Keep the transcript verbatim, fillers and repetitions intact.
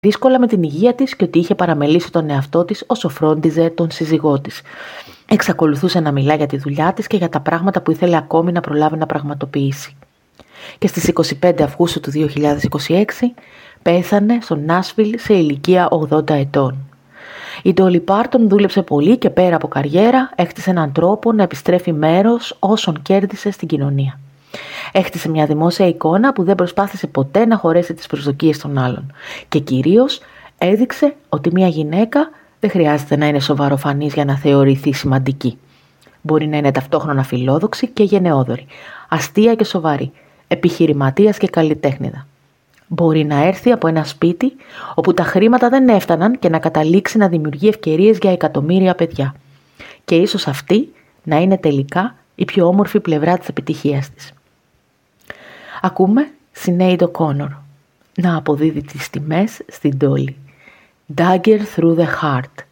δύσκολα με την υγεία της και ότι είχε παραμελήσει τον εαυτό της όσο φρόντιζε τον σύζυγό της. Εξακολουθούσε να μιλά για τη δουλειά της και για τα πράγματα που ήθελε ακόμη να προλάβει να πραγματοποιήσει. Και στις είκοσι πέντε Αυγούστου του δύο χιλιάδες είκοσι έξι πέθανε στο Νάσβιλ σε ηλικία ογδόντα ετών. Η Ντόλι Πάρτον δούλεψε πολύ και πέρα από καριέρα έχτισε έναν τρόπο να επιστρέφει μέρος όσων κέρδισε στην κοινωνία. Έχτισε μια δημόσια εικόνα που δεν προσπάθησε ποτέ να χωρέσει τις προσδοκίες των άλλων και κυρίως έδειξε ότι μια γυναίκα δεν χρειάζεται να είναι σοβαροφανής για να θεωρηθεί σημαντική. Μπορεί να είναι ταυτόχρονα φιλόδοξη και γενναιόδορη, αστεία και σοβαρή, επιχειρηματίας και καλλιτέχνηδα. Μπορεί να έρθει από ένα σπίτι όπου τα χρήματα δεν έφταναν και να καταλήξει να δημιουργεί ευκαιρίες για εκατομμύρια παιδιά. Και ίσως αυτή να είναι τελικά η πιο όμορφη πλευρά της επιτυχίας της. Ακούμε Sinéad O'Connor να αποδίδει τις τιμές στην Dolly. Dagger through the heart.